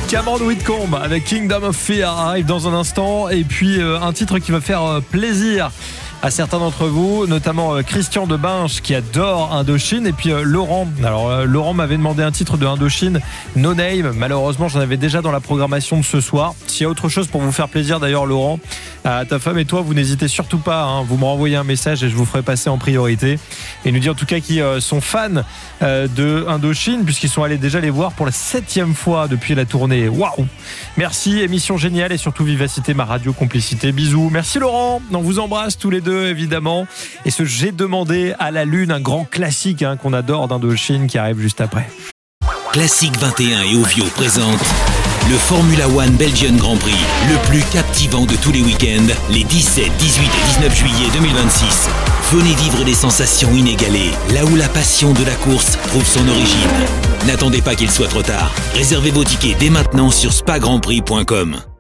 Cameron Whitcomb avec Kingdom of Fear arrive dans un instant. Et puis un titre qui va faire plaisir à certains d'entre vous, notamment Christian de Binche qui adore Indochine, et puis Laurent. Alors Laurent m'avait demandé un titre de Indochine, No Name. Malheureusement, j'en avais déjà dans la programmation de ce soir. S'il y a autre chose pour vous faire plaisir, d'ailleurs, Laurent, à ta femme et toi, vous n'hésitez surtout pas. Vous me renvoyez un message et je vous ferai passer en priorité. Et nous dit en tout cas qu'ils sont fans de Indochine, puisqu'ils sont allés déjà les voir pour la 7e fois depuis la tournée. Waouh! Merci, émission géniale, et surtout Vivacité, ma radio complicité. Bisous. Merci Laurent. On vous embrasse tous les deux, évidemment. Et ce J'ai demandé à la lune, un grand classique qu'on adore d'Indochine, qui arrive juste après. Classique 21 et Ovio présente le Formula One Belgian Grand Prix, le plus captivant de tous les week-ends, les 17, 18 et 19 juillet 2026. Venez vivre des sensations inégalées, là où la passion de la course trouve son origine. N'attendez pas qu'il soit trop tard. Réservez vos tickets dès maintenant sur spagrandprix.com.